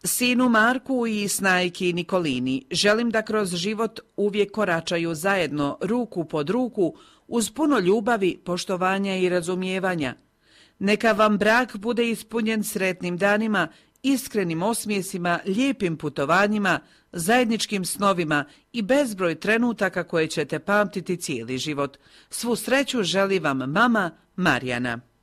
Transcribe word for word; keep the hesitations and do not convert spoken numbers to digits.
Sinu Marku i snajki Nikolini želim da kroz život uvijek koračaju zajedno, ruku pod ruku, uz puno ljubavi, poštovanja i razumijevanja. Neka vam brak bude ispunjen sretnim danima, iskrenim osmijesima, lijepim putovanjima, zajedničkim snovima i bezbroj trenutaka koje ćete pamtiti cijeli život. Svu sreću želi vam mama Marijana.